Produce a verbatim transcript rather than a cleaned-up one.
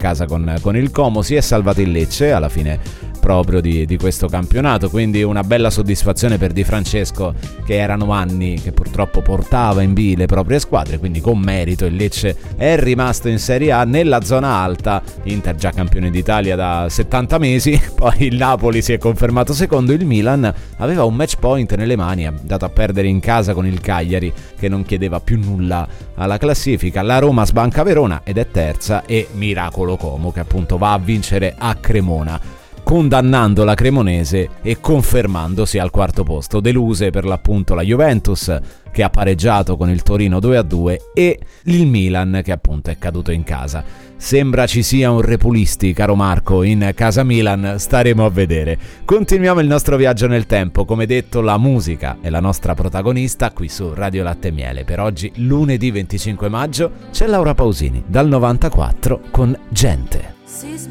casa con, con il Como. Si è salvato il Lecce alla fine proprio di, di questo campionato, quindi una bella soddisfazione per Di Francesco, che erano anni che purtroppo portava in B le proprie squadre, quindi con merito il Lecce è rimasto in Serie A nella zona alta. Inter già campione d'Italia da settanta mesi, poi il Napoli si è confermato secondo, il Milan aveva un match point nelle mani, ha dato a perdere in casa con il Cagliari che non chiedeva più nulla alla classifica. La Roma sbanca Verona ed è terza, e miracolo Como che appunto va a vincere a Cremona, condannando la cremonese e confermandosi al quarto posto. Deluse per l'appunto la Juventus, che ha pareggiato con il Torino due a due, e il Milan, che appunto è caduto in casa. Sembra ci sia un Repulisti, caro Marco, in casa Milan, staremo a vedere. Continuiamo il nostro viaggio nel tempo. Come detto, la musica è la nostra protagonista qui su Radio Latte e Miele. Per oggi, lunedì venticinque maggio, c'è Laura Pausini dal novantaquattro con Gente.